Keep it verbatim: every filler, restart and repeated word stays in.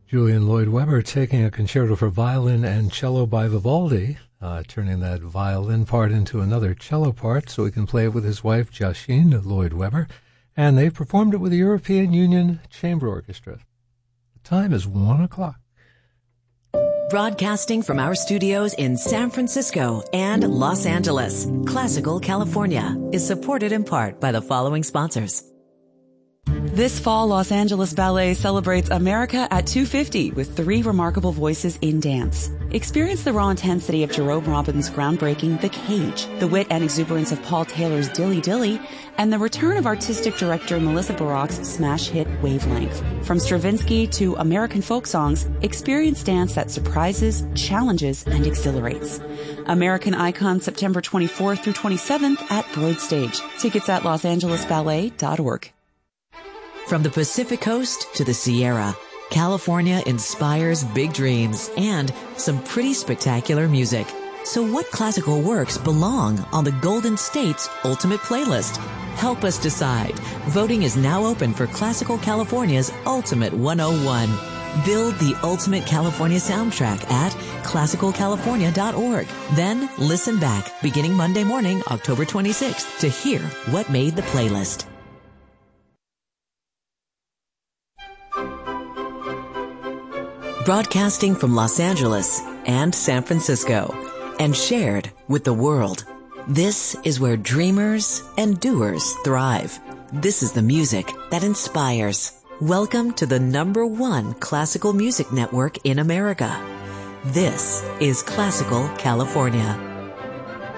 Julian Lloyd Webber taking a concerto for violin and cello by Vivaldi, uh, turning that violin part into another cello part so he can play it with his wife, Joshine Lloyd Webber, and they performed it with the European Union Chamber Orchestra. The time is one o'clock. Broadcasting from our studios in San Francisco and Los Angeles, Classical California is supported in part by the following sponsors. This fall, Los Angeles Ballet celebrates America at two fifty with three remarkable voices in dance. Experience the raw intensity of Jerome Robbins' groundbreaking The Cage, the wit and exuberance of Paul Taylor's Dilly Dilly, and the return of artistic director Melissa Baroque's smash hit Wavelength. From Stravinsky to American folk songs, experience dance that surprises, challenges, and exhilarates. American Icon, September twenty-fourth through twenty-seventh at Broad Stage. Tickets at los angeles ballet dot org. From the Pacific Coast to the Sierra, California inspires big dreams and some pretty spectacular music. So what classical works belong on the Golden State's Ultimate Playlist? Help us decide. Voting is now open for Classical California's Ultimate one oh one. Build the Ultimate California soundtrack at classical california dot org. Then listen back beginning Monday morning, October twenty-sixth, to hear what made the playlist. Broadcasting from Los Angeles and San Francisco and shared with the world. This is where dreamers and doers thrive. This is the music that inspires. Welcome to the number one classical music network in America. This is Classical California.